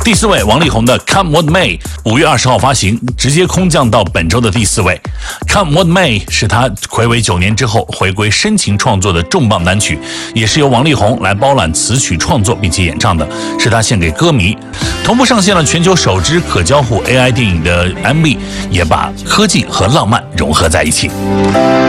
第4位，王力宏的 Come What May，5月20号发行，直接空降到本周的第4位。Come What May 是他睽违9年之后回归深情创作的重磅单曲，也是由王力宏来包揽词曲创作并且演唱的，是他献给歌迷。同步上线了全球首支可交互 AI 电影的 MV， 也把科技和浪漫融合在一起。